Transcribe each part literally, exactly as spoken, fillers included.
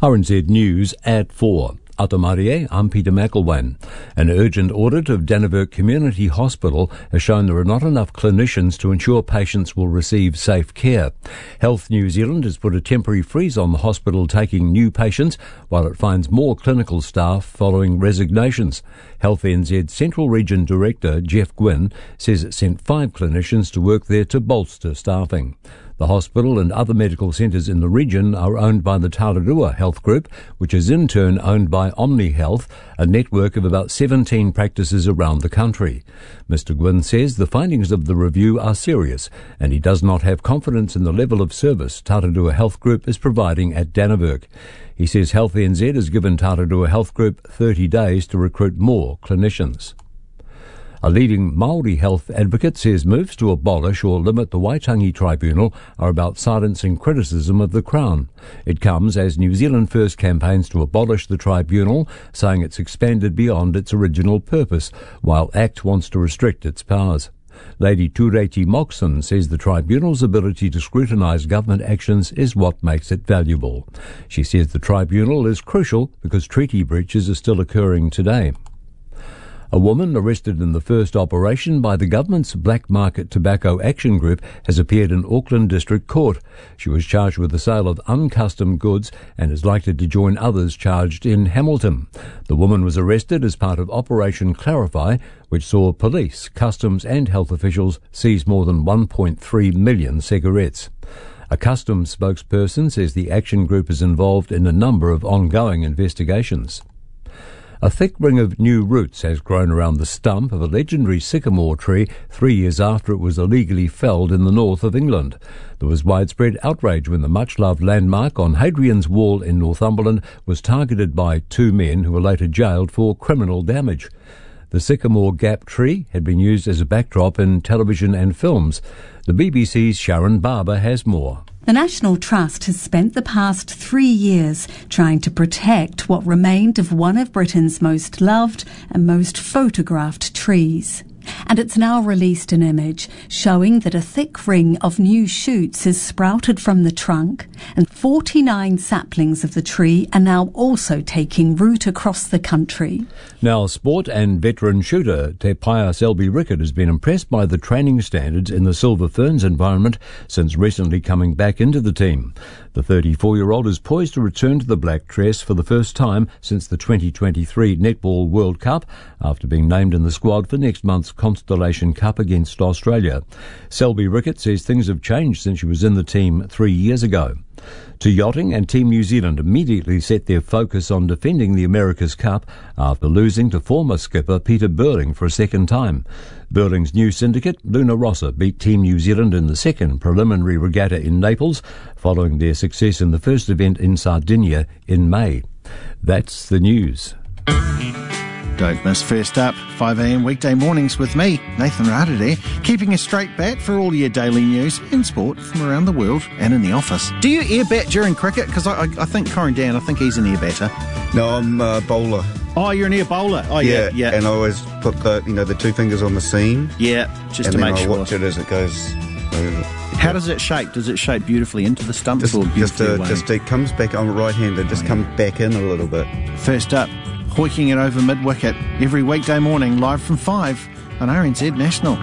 R N Z News at four. Atamarie, I'm Peter McElwain. An urgent audit of Dannevirke Community Hospital has shown there are not enough clinicians to ensure patients will receive safe care. Health New Zealand has put a temporary freeze on the hospital taking new patients while it finds more clinical staff following resignations. Health N Z Central Region Director Jeff Gwynn says it sent five clinicians to work there to bolster staffing. The hospital and other medical centres in the region are owned by the Tararua Health Group, which is in turn owned by Omni Health, a network of about seventeen practices around the country. Mister Gwynn says the findings of the review are serious, and he does not have confidence in the level of service Tararua Health Group is providing at Dannevirke. He says Health N Z has given Tararua Health Group thirty days to recruit more clinicians. A leading Māori health advocate says moves to abolish or limit the Waitangi Tribunal are about silencing criticism of the Crown. It comes as New Zealand First campaigns to abolish the tribunal, saying it's expanded beyond its original purpose, while ACT wants to restrict its powers. Lady Tureti Moxon says the tribunal's ability to scrutinise government actions is what makes it valuable. She says the tribunal is crucial because treaty breaches are still occurring today. A woman arrested in the first operation by the government's Black Market Tobacco Action Group has appeared in Auckland District Court. She was charged with the sale of uncustomed goods and is likely to join others charged in Hamilton. The woman was arrested as part of Operation Clarify, which saw police, customs and health officials seize more than one point three million cigarettes. A customs spokesperson says the action group is involved in a number of ongoing investigations. A thick ring of new roots has grown around the stump of a legendary sycamore tree three years after it was illegally felled in the north of England. There was widespread outrage when the much-loved landmark on Hadrian's Wall in Northumberland was targeted by two men who were later jailed for criminal damage. The sycamore gap tree had been used as a backdrop in television and films. The B B C's Sharon Barber has more. The National Trust has spent the past three years trying to protect what remained of one of Britain's most loved and most photographed trees. And it's now released an image showing that a thick ring of new shoots has sprouted from the trunk, and forty-nine saplings of the tree are now also taking root across the country. Now, sport and veteran shooter Te Paia Selby Rickett has been impressed by the training standards in the Silver Ferns environment since recently coming back into the team. The thirty-four-year-old is poised to return to the Black Dress for the first time since the twenty twenty-three Netball World Cup, after being named in the squad for next month's Constellation Cup against Australia. Selby Rickett says things have changed since she was in the team three years ago. To yachting, and Team New Zealand immediately set their focus on defending the America's Cup after losing to former skipper Peter Burling for a second time. Burling's new syndicate, Luna Rossa, beat Team New Zealand in the second preliminary regatta in Naples, following their success in the first event in Sardinia in May. That's the news. Don't miss First Up, five a m weekday mornings with me, Nathan Rādere, keeping a straight bat for all your daily news and sport from around the world and in the office. Do you air bat during cricket? Because I, I, I think Corin Dan, I think he's an air batter. No, I'm a bowler. Oh, you're an air bowler. Oh, yeah, yeah. yeah. And I always put the, you know, the two fingers on the seam. Yeah, just and to then make I sure. watch it as it goes. How does it shape? Does it shape beautifully into the stump? Just, or just, uh, away? just it comes back. I'm right-handed. Just oh, yeah. comes back in a little bit. First Up, hoiking it over mid-wicket every weekday morning, live from five on R N Z National.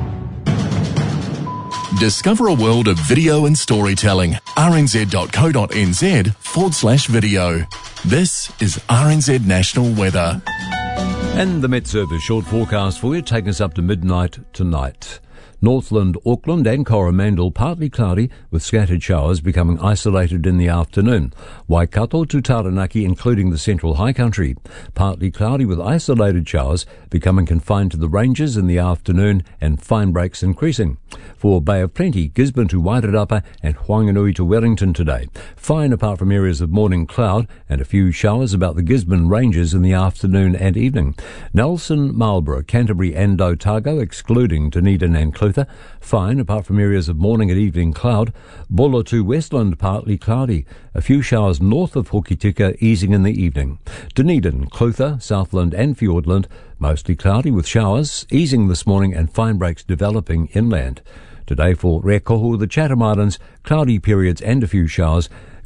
Discover a world of video and storytelling. rnz.co.nz forward slash video. This is R N Z National Weather. And the Met Service short forecast for you, taking us up to midnight tonight. Northland, Auckland and Coromandel partly cloudy with scattered showers becoming isolated in the afternoon. Waikato to Taranaki including the central high country. Partly cloudy with isolated showers becoming confined to the ranges in the afternoon and fine breaks increasing. For Bay of Plenty, Gisborne to Wairarapa and Whanganui to Wellington today. Fine apart from areas of morning cloud and a few showers about the Gisborne ranges in the afternoon and evening. Nelson, Marlborough, Canterbury and Otago excluding Dunedin and Clutha. Fine apart from areas of morning and evening cloud. Bulla to Westland partly cloudy. A few showers north of Hokitika easing in the evening. Dunedin, Clutha, Southland and Fiordland mostly cloudy with showers easing this morning and fine breaks developing inland. Today for Rekohu, the Chatham Islands, cloudy periods and a few showers.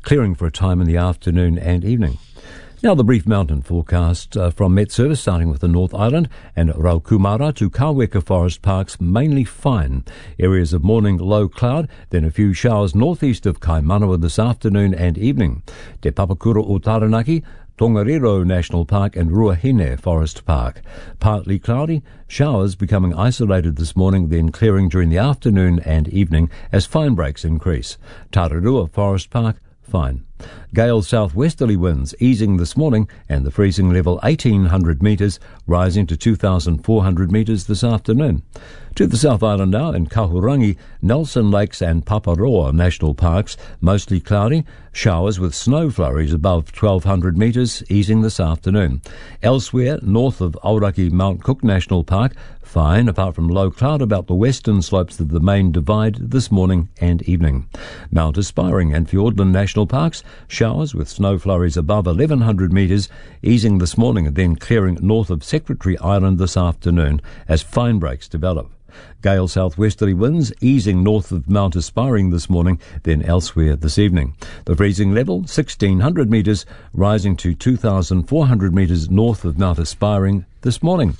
clearing for a time in the afternoon and evening. Now the brief mountain forecast uh, from Met Service, starting with the North Island and Raukumara to Kaweka Forest Parks, mainly fine. Areas of morning low cloud, then a few showers northeast of Kaimanawa this afternoon and evening. Te Papakura o Taranaki, Tongariro National Park and Ruahine Forest Park. Partly cloudy, showers becoming isolated this morning, then clearing during the afternoon and evening as fine breaks increase. Tararua Forest Park, fine. Gale southwesterly winds easing this morning and the freezing level eighteen hundred metres, rising to two thousand four hundred metres this afternoon. To the South Island now, in Kahurangi, Nelson Lakes and Paparoa National Parks, mostly cloudy, showers with snow flurries above twelve hundred metres, easing this afternoon. Elsewhere, north of Aoraki Mount Cook National Park, fine, apart from low cloud about the western slopes of the main divide this morning and evening. Mount Aspiring and Fiordland National Parks, showers with snow flurries above eleven hundred metres, easing this morning and then clearing north of Secretary Island this afternoon as fine breaks develop. Gale southwesterly winds easing north of Mount Aspiring this morning, then elsewhere this evening. The freezing level, sixteen hundred metres, rising to two thousand four hundred metres north of Mount Aspiring this morning.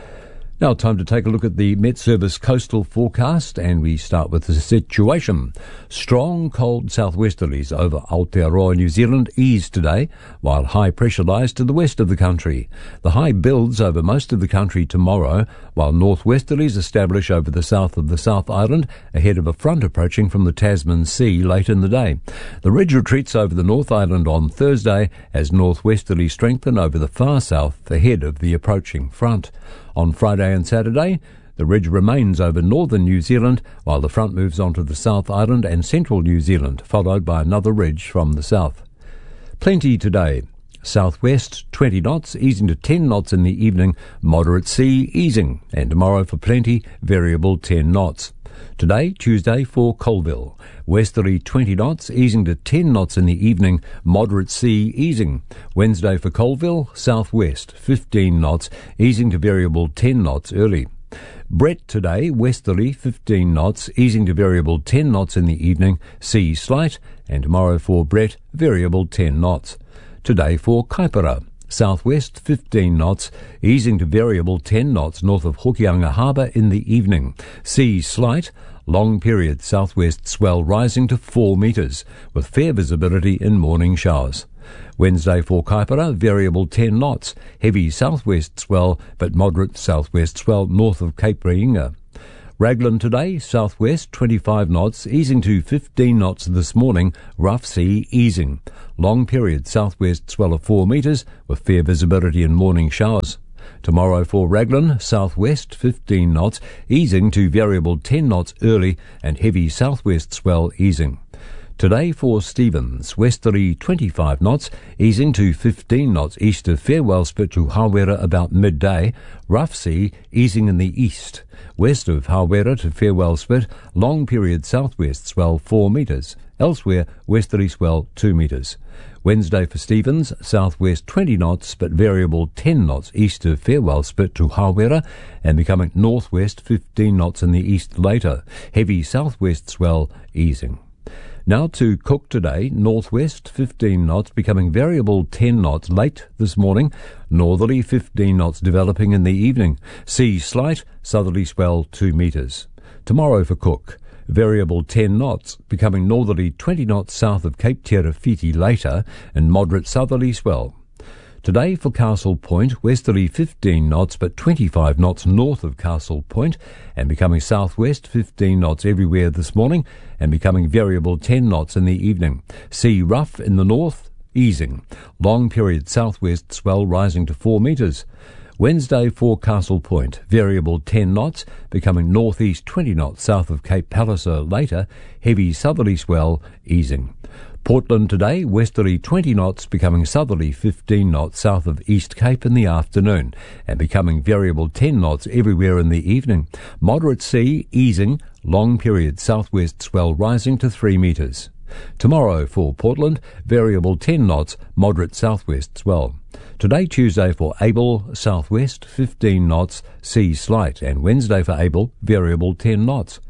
Now time to take a look at the Met Service coastal forecast, and we start with the situation. Strong cold southwesterlies over Aotearoa, New Zealand ease today, while high pressure lies to the west of the country. The high builds over most of the country tomorrow, while northwesterlies establish over the south of the South Island ahead of a front approaching from the Tasman Sea late in the day. The ridge retreats over the North Island on Thursday as northwesterlies strengthen over the far south ahead of the approaching front. On Friday and Saturday, the ridge remains over northern New Zealand, while the front moves on to the South Island and central New Zealand, followed by another ridge from the south. Plenty today. Southwest twenty knots, easing to ten knots in the evening, moderate sea easing, and tomorrow for Plenty, variable ten knots. Today, Tuesday, for Colville, westerly twenty knots, easing to ten knots in the evening, moderate sea easing. Wednesday for Colville, southwest, fifteen knots, easing to variable ten knots early. Brett today, westerly fifteen knots, easing to variable ten knots in the evening, sea slight, and tomorrow for Brett, variable ten knots. Today for Kaipara, southwest fifteen knots, easing to variable ten knots north of Hokianga Harbour in the evening. Sea slight, long period southwest swell rising to four metres, with fair visibility in morning showers. Wednesday for Kaipara, variable ten knots, heavy southwest swell but moderate southwest swell north of Cape Reinga. Raglan today, southwest twenty-five knots, easing to fifteen knots this morning, rough sea easing. Long period southwest swell of four metres, with fair visibility in morning showers. Tomorrow for Raglan, southwest fifteen knots, easing to variable ten knots early and heavy southwest swell easing. Today for Stevens, westerly twenty-five knots, easing to fifteen knots east of Farewell Spit to Hawera about midday, rough sea easing in the east. West of Hawera to Farewell Spit, long period southwest swell four metres. Elsewhere, westerly swell two metres. Wednesday for Stevens, southwest twenty knots but variable ten knots east of Farewell Spit to Hawera and becoming northwest fifteen knots in the east later. Heavy southwest swell easing. Now to Cook today, northwest fifteen knots, becoming variable ten knots late this morning, northerly fifteen knots developing in the evening, sea slight, southerly swell two metres. Tomorrow for Cook, variable ten knots, becoming northerly twenty knots south of Cape Terafiti later, and moderate southerly swell. Today for Castle Point, westerly fifteen knots but twenty-five knots north of Castle Point and becoming southwest fifteen knots everywhere this morning and becoming variable ten knots in the evening. Sea rough in the north, easing. Long period southwest swell rising to four metres. Wednesday for Castle Point, variable ten knots, becoming northeast twenty knots south of Cape Palliser later, heavy southerly swell easing. Portland today, westerly twenty knots, becoming southerly fifteen knots south of East Cape in the afternoon, and becoming variable ten knots everywhere in the evening. Moderate sea easing, long period southwest swell rising to three metres. Tomorrow for Portland, variable ten knots, moderate southwest swell. Today, Tuesday for Able, southwest fifteen knots, sea slight, and Wednesday for Able, variable ten knots.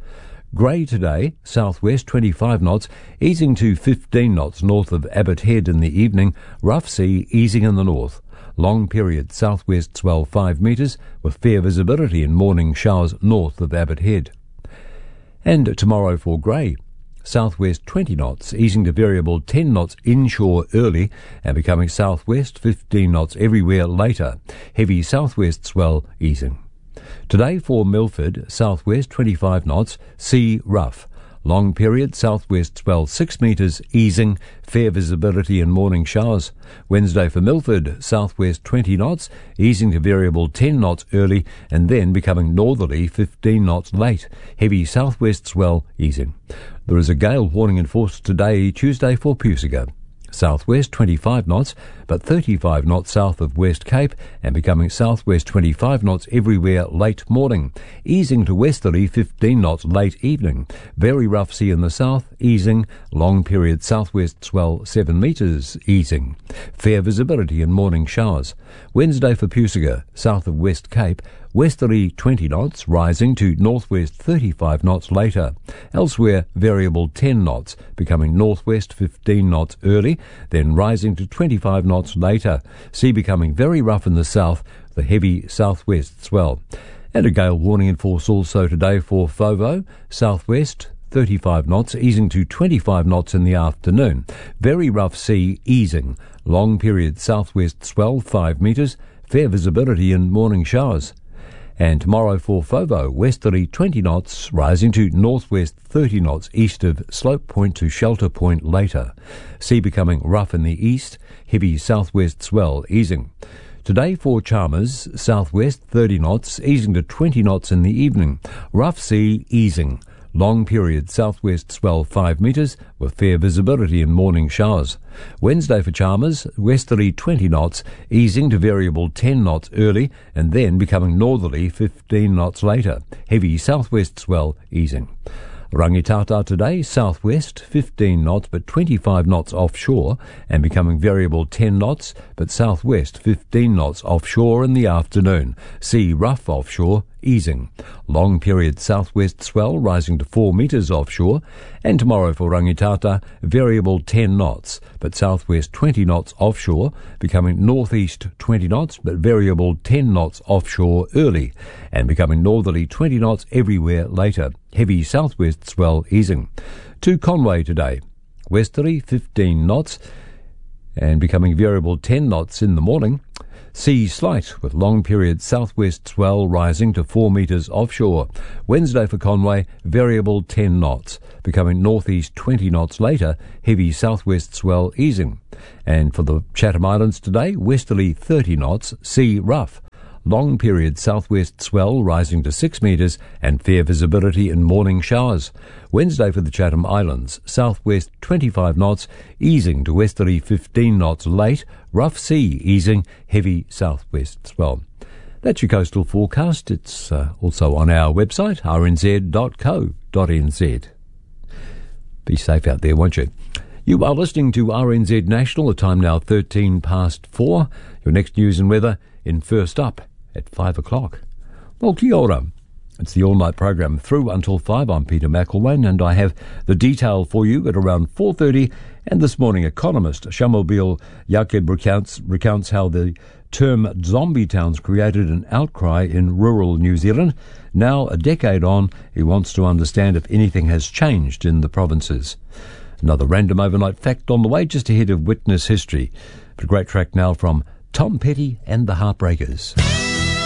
Grey today, southwest twenty-five knots, easing to fifteen knots north of Abbott Head in the evening, rough sea easing in the north. Long period southwest swell five metres with fair visibility and morning showers north of Abbott Head. And tomorrow for Grey, southwest twenty knots, easing to variable ten knots inshore early and becoming southwest fifteen knots everywhere later. Heavy southwest swell easing. Today for Milford, southwest twenty-five knots, sea rough. Long period southwest swell six metres, easing, fair visibility and morning showers. Wednesday for Milford, southwest twenty knots, easing to variable ten knots early and then becoming northerly fifteen knots late. Heavy southwest swell easing. There is a gale warning enforced today, Tuesday, for Pusiga. Southwest twenty-five knots, but thirty-five knots south of West Cape and becoming southwest twenty-five knots everywhere late morning. Easing to westerly fifteen knots late evening. Very rough sea in the south, easing. Long period southwest swell seven metres, easing. Fair visibility and morning showers. Wednesday for Pusiga, south of West Cape, westerly twenty knots, rising to northwest thirty-five knots later. Elsewhere, variable ten knots, becoming northwest fifteen knots early, then rising to twenty-five knots later. Sea becoming very rough in the south, the heavy southwest swell. And a gale warning in force also today for Fovo, southwest thirty-five knots, easing to twenty-five knots in the afternoon. Very rough sea easing. Long period southwest swell five metres, fair visibility and morning showers. And tomorrow for Fovo, westerly twenty knots, rising to northwest thirty knots east of Slope Point to Shelter Point later. Sea becoming rough in the east, heavy southwest swell easing. Today for Chalmers, southwest thirty knots, easing to twenty knots in the evening. Rough sea easing. Long period southwest swell five metres with fair visibility and morning showers. Wednesday for Chalmers, westerly twenty knots, easing to variable ten knots early and then becoming northerly fifteen knots later. Heavy southwest swell easing. Rangitata today, southwest fifteen knots but twenty-five knots offshore and becoming variable ten knots but southwest fifteen knots offshore in the afternoon. Sea rough offshore, easing. Long period southwest swell rising to four metres offshore. And tomorrow for Rangitata, variable ten knots but southwest twenty knots offshore, becoming northeast twenty knots but variable ten knots offshore early and becoming northerly twenty knots everywhere later. Heavy southwest swell easing. To Conway today, westerly fifteen knots and becoming variable ten knots in the morning. Sea slight with long period southwest swell rising to four metres offshore. Wednesday for Conway, variable ten knots, becoming northeast twenty knots later, heavy southwest swell easing. And for the Chatham Islands today, westerly thirty knots, sea rough. Long period southwest swell rising to six metres and fair visibility and morning showers. Wednesday for the Chatham Islands, southwest twenty-five knots, easing to westerly fifteen knots late, rough sea easing, heavy southwest swell. That's your coastal forecast. It's uh, also on our website, r n z dot co dot n z. Be safe out there, won't you? You are listening to R N Z National, the time now thirteen past four. Your next news and weather in First Up at five o'clock. Well, kia ora. It's the all-night program through until five. I'm Peter McElwain, and I have the detail for you at around four thirty. And this morning, economist Shamobeel Yaqub recounts, recounts how the term zombie towns created an outcry in rural New Zealand. Now, a decade on, he wants to understand if anything has changed in the provinces. Another random overnight fact on the way just ahead of Witness History. But a great track now from Tom Petty and the Heartbreakers.